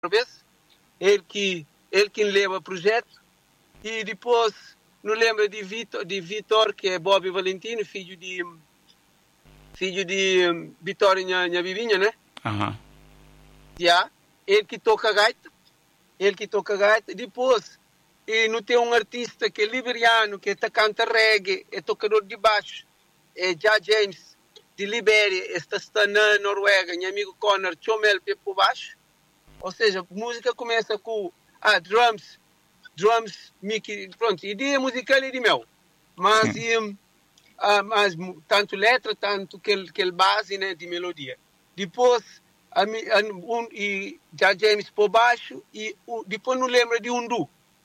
vez. Ele que leva o projeto. E depois, não lembro de Vitor, que é Bob Valentino, filho de Vitória minha vivinha, né? Ele que toca gaita. Depois, e não tem um artista que é liberiano, que canta reggae, é tocador de baixo, é James, de Libéria, está na Noruega, meu amigo Connor, Chomel, por baixo. Ou seja, a música começa com drums, Mickey, pronto, ideia musical é de meu. Mas, tanto letra, tanto que base, né, de melodia. Depois, e James por baixo, e depois não lembra de Undu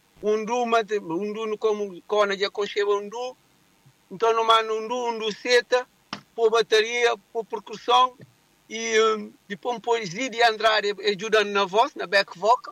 como Connor já concheva Undu. Então, não manda Undu seta, por bateria, por percussão, e depois poesia de Andrade ajudando na voz, na back vocal.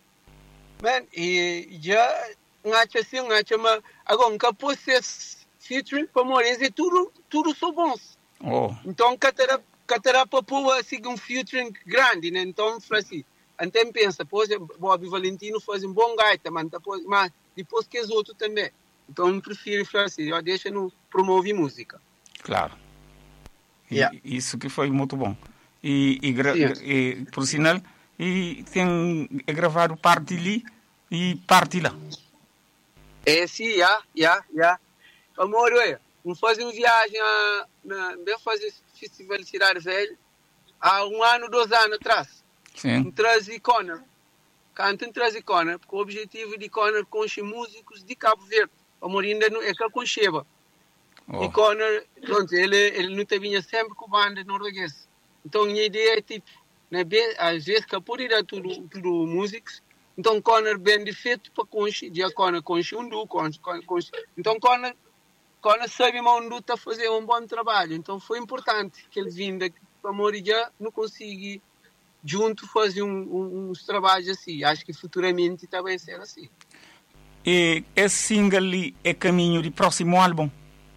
E já mas agora nunca pôs esse featuring para morrer, é tudo são bons. Então catera para pôr assim um featuring grande, né? Então assim, até pensa, pois Bob Valentino faz um bom gaita, mas depois que os outros também. Então eu prefiro falar assim, eu deixo no promover música. Claro. Isso que foi muito bom. E por sinal, e tem gravado parte ali e parte lá. Sim, amor, vamos fazer uma viagem vamos fazer festival de Cidade Velha há 1 ano, 2 anos atrás. Sim. Trazer Connor, porque o objetivo de Connor conche músicos de Cabo Verde. Amor, ainda não é que concheva. E Connor, pronto, ele não te vinha sempre com banda norueguesa. Então, a minha ideia é tipo, né, às vezes, que por ir a tudo músicos, então Connor bem de feito para conche, dia Connor conche conche. Então, Connor sabe que está a fazer um bom trabalho. Então, foi importante que ele vinha para Morija, não consiga junto fazer uns trabalhos assim. Acho que futuramente também será assim. E esse single ali é caminho de próximo álbum?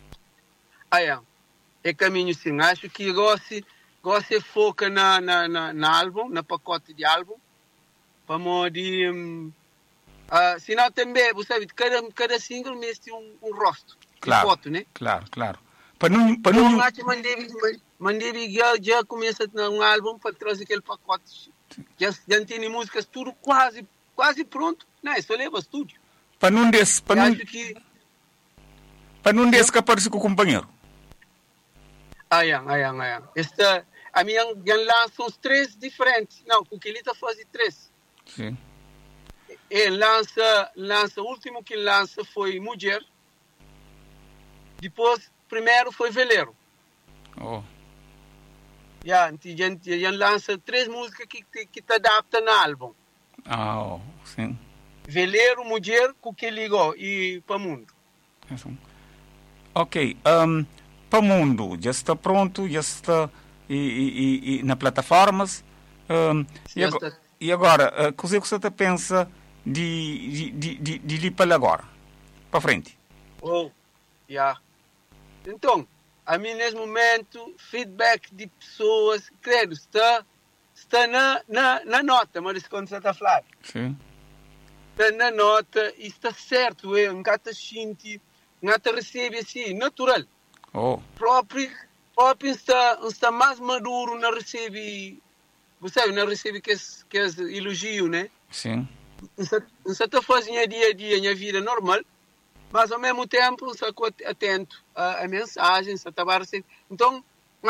É caminho sim. Acho que gosta foca na álbum, na pacote de álbum, para modo senão também, você sabe, cada single mete um rosto, claro, de foto, né? Claro. Para não mandei já começa um álbum para trazer aquele pacote. Já tem músicas tudo quase pronto, não é? Só leva estúdio. Para não escapar-se com o companheiro. A minha lança uns 3 diferentes. Não, porque ele está fazendo 3. Sim. Ele lança, o último que lança foi Mulher. Depois, primeiro foi Veleiro. Ele lança 3 músicas que te adaptam no álbum. Sim. Veleiro, Mulher, com que ligou e para o mundo. Ok. Para o mundo, já está pronto, já está e nas plataformas. E agora, o que você pensa de ir para agora? Para frente? Então, a mim nesse momento, feedback de pessoas, credo, está na nota, mas quando você está a falar. Sim. Está na nota e está certo, um gato sente, um gato recebe assim, natural. Próprio está mais maduro, não recebe, você sabe, não recebe que elogio, né? Sim. Não está fazendo dia a dia minha vida normal, mas ao mesmo tempo está atento à mensagem, está a receber. Então,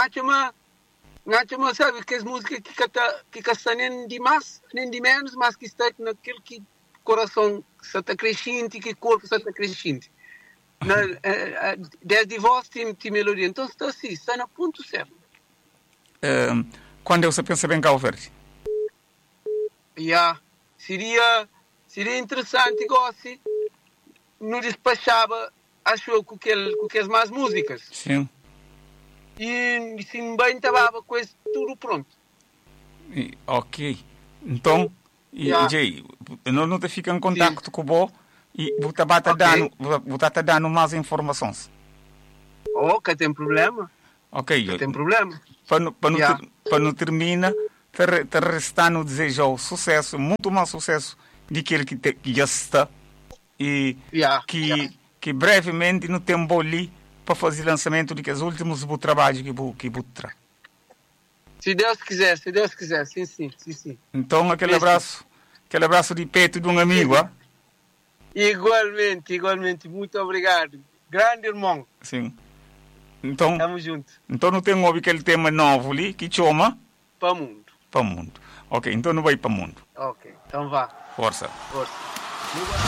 não sabe que as músicas que está nem de mais, nem de menos, mas que está naquele que coração está crescente, que corpo está crescente. Desde voz tem melodia. Então está assim, está no ponto certo. Quando você pensa bem Cabo Verde? Seria interessante se não despachava, acho que as mais músicas. Sim. E se bem estava com isso tudo pronto. Ok. Então, Jay, não te fica em contato com o Bo e vou estar dando mais informações. Que tem problema. Ok. Tem problema. Para não termina, te restando desejar sucesso, muito mais sucesso do que que já está. E que brevemente no tempo ali para fazer lançamento de que os últimos trabalhos que butra. Se Deus quiser, sim. Então aquele abraço de peito de um amigo, ah? Igualmente, muito obrigado. Grande irmão. Sim. Então, tamo junto. Então não tem aquele tema novo ali que chama? Para mundo. Ok, então não vai para mundo. Ok, então vá. Força.